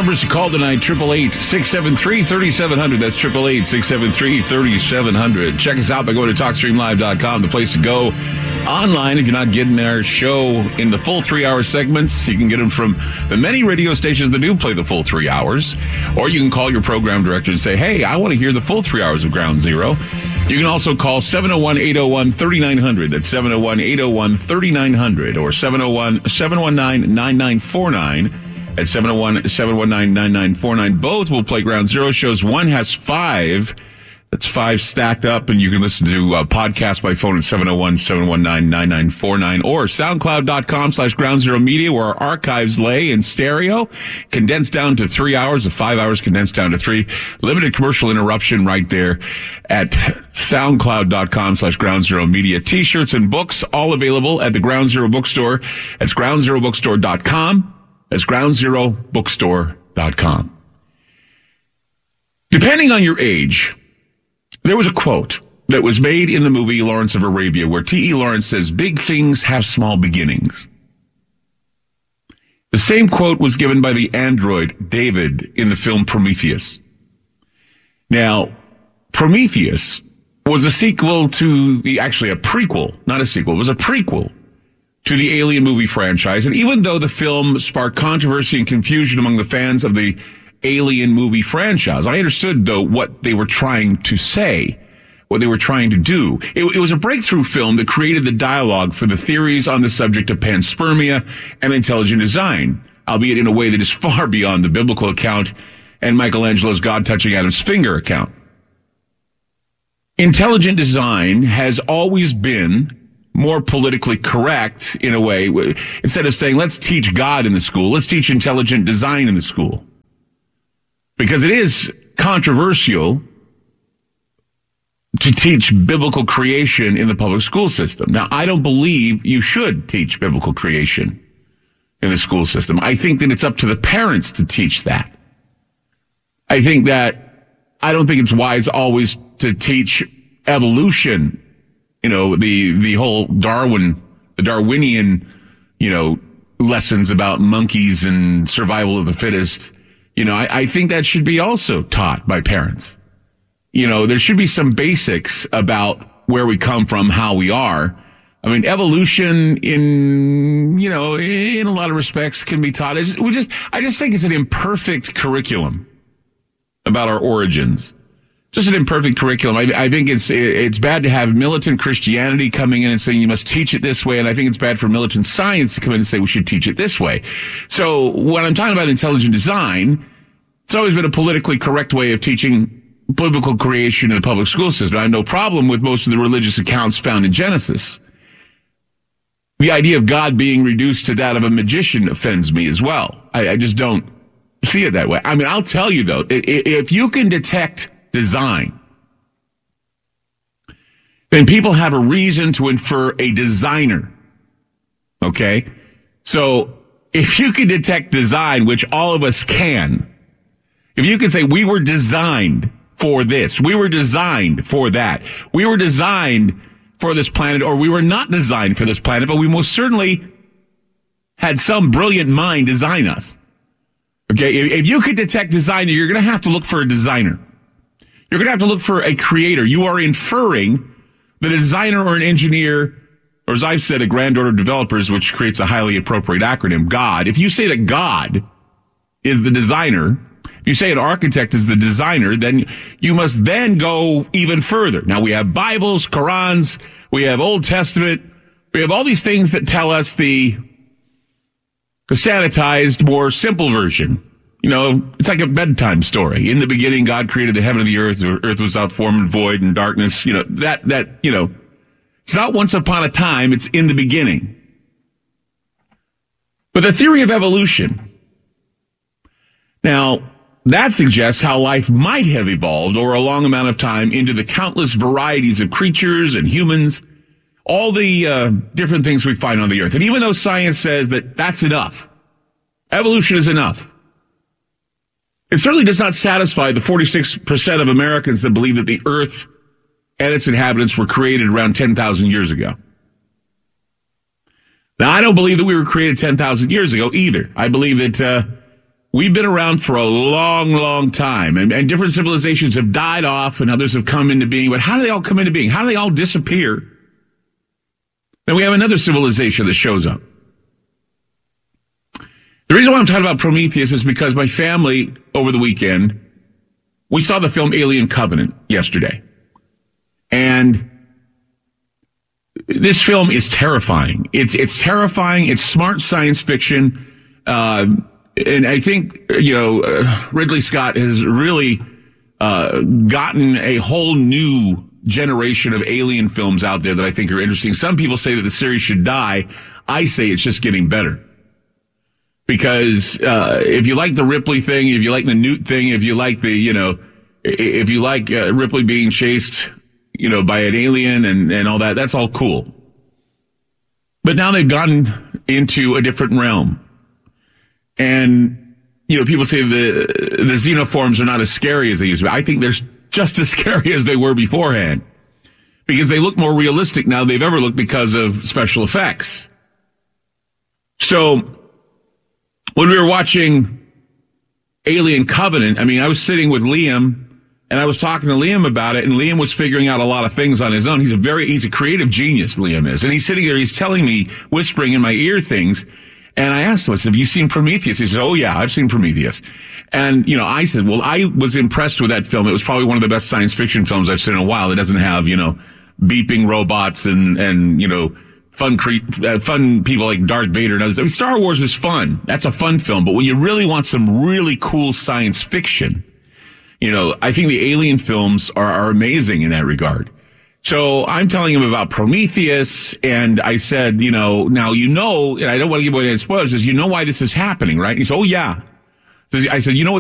numbers to call tonight, 888-673-3700. That's 888-673-3700. Check us out by going to TalkStreamLive.com, the place to go online. If you're not getting our show in the full 3-hour segments, you can get them from the many radio stations that do play the full 3 hours. Or you can call your program director and say, hey, I want to hear the full 3 hours of Ground Zero. You can also call 701-801-3900. That's 701-801-3900 or 701-719-9949 at 701-719-9949. Both will play Ground Zero shows. One has 5. That's 5 stacked up, and you can listen to podcasts by phone at 701-719-9949 or soundcloud.com/Ground Zero Media, where our archives lay in stereo, condensed down to 3 hours, the 5 hours condensed down to 3. Limited commercial interruption right there at soundcloud.com/Ground Zero Media. T-shirts and books all available at the Ground Zero Bookstore. That's groundzerobookstore.com. That's groundzerobookstore.com. Depending on your age, there was a quote that was made in the movie Lawrence of Arabia where T.E. Lawrence says, big things have small beginnings. The same quote was given by the android David in the film Prometheus. Now, Prometheus was a sequel to actually a prequel, not a sequel, it was a prequel to the Alien movie franchise. And even though the film sparked controversy and confusion among the fans of the Alien movie franchise, I understood, though, what they were trying to say, what they were trying to do. It was a breakthrough film that created the dialogue for the theories on the subject of panspermia and intelligent design, albeit in a way that is far beyond the biblical account and Michelangelo's God touching Adam's finger account. Intelligent design has always been more politically correct in a way. Instead of saying, let's teach God in the school, let's teach intelligent design in the school. Because it is controversial to teach biblical creation in the public school system. Now, I don't believe you should teach biblical creation in the school system. I think that it's up to the parents to teach that. I don't think it's wise always to teach evolution. You know, the whole Darwinian, lessons about monkeys and survival of the fittest. I think that should be also taught by parents. There should be some basics about where we come from, how we are. I mean, evolution in a lot of respects can be taught. I just think it's an imperfect curriculum about our origins. Just an imperfect curriculum. I think it's bad to have militant Christianity coming in and saying you must teach it this way, and I think it's bad for militant science to come in and say we should teach it this way. So when I'm talking about intelligent design, it's always been a politically correct way of teaching biblical creation in the public school system. I have no problem with most of the religious accounts found in Genesis. The idea of God being reduced to that of a magician offends me as well. I just don't see it that way. I mean, I'll tell you, though, if you can detect design, then people have a reason to infer a designer. Okay? So if you can detect design, which all of us can, if you can say we were designed for this, we were designed for that, we were designed for this planet, or we were not designed for this planet, but we most certainly had some brilliant mind design us. Okay? If you could detect design, you're going to have to look for a designer. You're going to have to look for a creator. You are inferring that a designer or an engineer, or as I've said, a granddaughter of developers, which creates a highly appropriate acronym, God. If you say that God is the designer, if you say an architect is the designer, then you must then go even further. Now, we have Bibles, Qurans, we have Old Testament, we have all these things that tell us the sanitized, more simple version. It's like a bedtime story. In the beginning, God created the heaven and the earth. The earth was without form and void and darkness. It's not once upon a time. It's in the beginning. But the theory of evolution, now, that suggests how life might have evolved over a long amount of time into the countless varieties of creatures and humans, all the different things we find on the earth. And even though science says that that's enough, evolution is enough, it certainly does not satisfy the 46% of Americans that believe that the earth and its inhabitants were created around 10,000 years ago. Now, I don't believe that we were created 10,000 years ago either. I believe that we've been around for a long, long time, and different civilizations have died off and others have come into being. But how do they all come into being? How do they all disappear? Then we have another civilization that shows up. The reason why I'm talking about Prometheus is because my family, over the weekend, we saw the film Alien Covenant yesterday. And this film is terrifying. It's terrifying. It's smart science fiction. And I think, Ridley Scott has really gotten a whole new generation of alien films out there that I think are interesting. Some people say that the series should die. I say it's just getting better. Because if you like the Ripley thing, if you like the Newt thing, if you like Ripley being chased, by an alien and all that, that's all cool. But now they've gotten into a different realm. And, people say the xenoforms are not as scary as they used to be. I think they're just as scary as they were beforehand. Because they look more realistic now than they've ever looked because of special effects. So, when we were watching Alien Covenant, I was sitting with Liam and I was talking to Liam about it, and Liam was figuring out a lot of things on his own. He's a creative genius, Liam is. And he's sitting there, he's telling me, whispering in my ear things. And I asked him, I said, have you seen Prometheus? He said, oh yeah, I've seen Prometheus. And, I said, well, I was impressed with that film. It was probably one of the best science fiction films I've seen in a while. It doesn't have, beeping robots and fun people like Darth Vader and others. Star Wars is fun. That's a fun film. But when you really want some really cool science fiction, I think the Alien films are amazing in that regard. So I'm telling him about Prometheus, and I said, now and I don't want to give away any spoilers, why this is happening, right? He said, oh yeah. I said, what